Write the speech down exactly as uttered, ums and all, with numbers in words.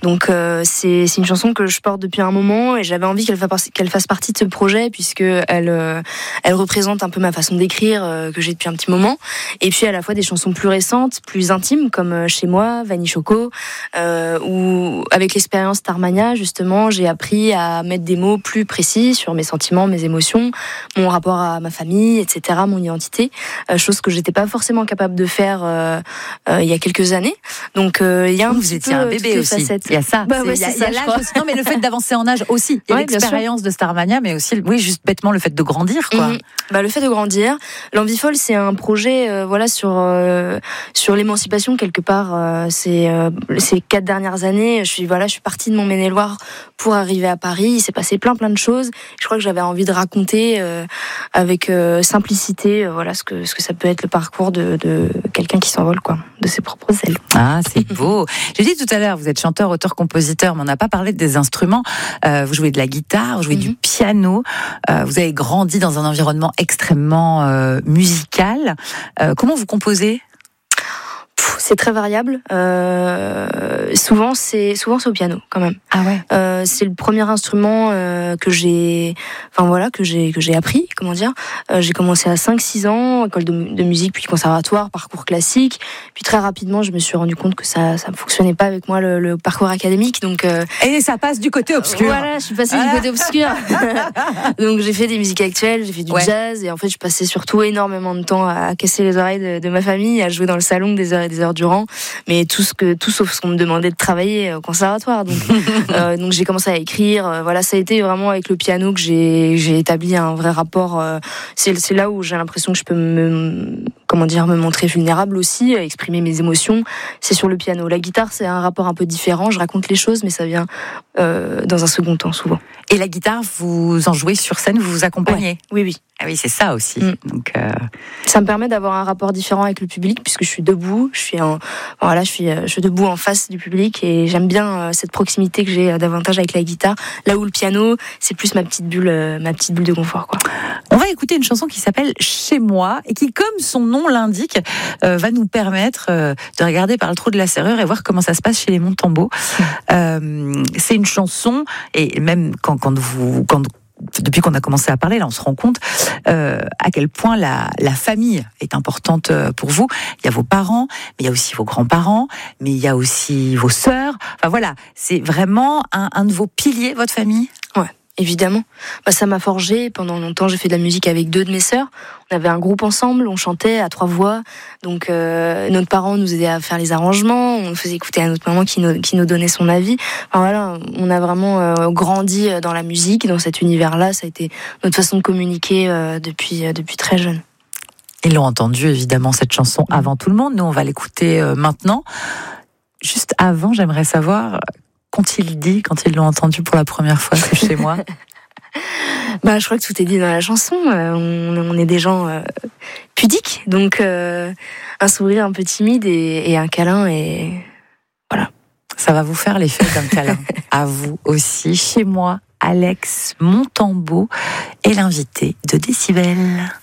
Donc euh, c'est, c'est une chanson que je porte depuis un moment et j'avais envie qu'elle fasse, qu'elle fasse partie de ce projet puisque elle, euh, elle représente un peu ma façon d'écrire euh, que j'ai depuis un petit moment. Et puis à la fois des chansons plus récentes, plus intimes comme euh, Chez moi, Vanille Choco, euh, où avec l'expérience Starmania justement j'ai appris à mettre des mots plus précis sur mes sentiments, mes émotions, mon rapport à ma famille, et cetera, mon identité, euh, chose que j'étais pas forcément capable de faire euh, euh, il y a quelques années. Donc euh, il y a un vous petit étiez peu un bébé aussi. facettes. Il y a ça. Bah, ouais, il y a, c'est il y a ça, je l'âge crois. aussi. Non, mais le fait d'avancer en âge aussi. Il y a Ouais, l'expérience de Starmania, mais aussi, oui, juste bêtement le fait de grandir, quoi. Mmh. Bah, le fait de grandir. L'Envie folle, c'est un projet, euh, voilà, sur euh, sur l'émancipation quelque part. Euh, c'est euh, ces quatre dernières années, je suis voilà, je suis partie de mon Maine-et-Loire pour arriver à Paris. Il s'est passé plein plein de choses. Je crois que j'avais envie de raconter euh, avec euh, simplicité, euh, voilà, ce que ce que ça peut être le parcours de, de quelqu'un qui s'envole, quoi, de ses propres ailes. Ah, c'est beau. J'ai dit tout à l'heure, vous êtes chanteur, auteur, compositeur, mais on n'a pas parlé des instruments. Euh, vous jouez de la guitare, vous jouez mm-hmm. du piano. Euh, vous avez grandi dans un environnement extrêmement euh, musical. Euh, comment vous composez ? C'est très variable. Euh, souvent, c'est souvent c'est au piano quand même. Ah ouais. Euh, c'est le premier instrument euh, que j'ai, enfin voilà, que j'ai que j'ai appris. Comment dire euh, J'ai commencé à cinq six ans, école de, de musique, puis conservatoire, parcours classique. Puis très rapidement, je me suis rendu compte que ça ça fonctionnait pas avec moi le, le parcours académique. Donc euh, et ça passe du côté obscur. Voilà, je suis passée ah. du côté obscur. Donc j'ai fait des musiques actuelles, j'ai fait du ouais. jazz, et en fait, je passais surtout énormément de temps à casser les oreilles de, de ma famille, à jouer dans le salon des heures et des heures durant, mais tout ce que tout sauf ce qu'on me demandait de travailler au conservatoire. Donc euh, donc j'ai commencé à écrire. Euh, voilà, ça a été vraiment avec le piano que j'ai j'ai établi un vrai rapport. Euh, c'est c'est là où j'ai l'impression que je peux me comment dire me montrer vulnérable aussi, exprimer mes émotions. C'est sur le piano. La guitare, c'est un rapport un peu différent. Je raconte les choses, mais ça vient euh, dans un second temps souvent. Et la guitare, vous en jouez sur scène, vous vous accompagnez ? Ouais. Oui, oui. Ah oui, c'est ça aussi. Mm. Donc, euh... ça me permet d'avoir un rapport différent avec le public puisque je suis debout, je suis en, voilà, je suis, je suis debout en face du public et j'aime bien cette proximité que j'ai davantage avec la guitare. Là où le piano, c'est plus ma petite bulle, ma petite bulle de confort, quoi. On va écouter une chanson qui s'appelle Chez moi et qui, comme son nom l'indique, euh, va nous permettre euh, de regarder par le trou de la serrure et voir comment ça se passe chez les Montembeault. Mm. Euh, c'est une chanson et même quand, quand vous, quand depuis qu'on a commencé à parler, là, on se rend compte euh, à quel point la, la famille est importante pour vous. Il y a vos parents, mais il y a aussi vos grands-parents, mais il y a aussi vos sœurs. Enfin voilà, c'est vraiment un, un de vos piliers, votre famille. Ouais. Évidemment, bah, ça m'a forgé. Pendant longtemps, j'ai fait de la musique avec deux de mes sœurs. On avait un groupe ensemble, on chantait à trois voix. Donc, euh, notre parent nous aidait à faire les arrangements. On faisait écouter à notre maman qui nous, qui nous donnait son avis. Enfin, voilà, on a vraiment euh, grandi dans la musique, dans cet univers-là. Ça a été notre façon de communiquer euh, depuis, euh, depuis très jeune. Ils l'ont entendu, évidemment, cette chanson avant tout le monde. Nous, on va l'écouter euh, maintenant. Juste avant, j'aimerais savoir... qu'ont-ils dit quand ils l'ont entendu pour la première fois, c'est Chez moi? Bah, je crois que tout est dit dans la chanson. Euh, on, on est des gens euh, pudiques, donc euh, un sourire un peu timide et, et un câlin, et voilà. Ça va vous faire l'effet d'un câlin. À vous aussi. Chez moi, Alex Montembeault est l'invité de Décibel.